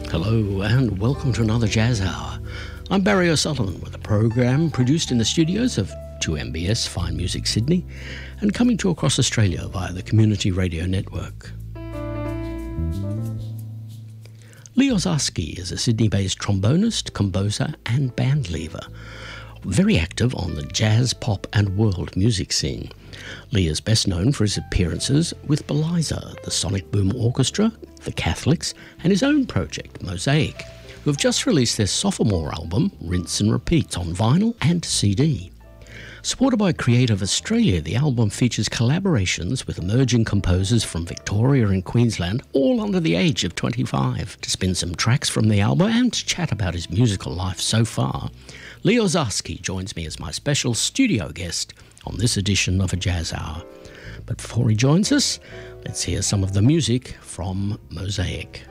Hello and welcome to another Jazz Hour. I'm Barry O'Sullivan with a program produced in the studios of 2MBS Fine Music Sydney and coming to across Australia via the Community Radio Network. Lee Ozarski is a Sydney-based trombonist, composer and bandleader, very active on the jazz, pop and world music scene. Lee is best known for his appearances with Beliza, the Sonic Boom Orchestra, the Catholics and his own project, Mosaic, who have just released their sophomore album, Rinse and Repeat, on vinyl and CD. Supported by Creative Australia, the album features collaborations with emerging composers from Victoria and Queensland, all under the age of 25. To spin some tracks from the album and to chat about his musical life so far, Lee Ozarski joins me as my special studio guest on this edition of A Jazz Hour. But before he joins us, let's hear some of the music from Mosaic.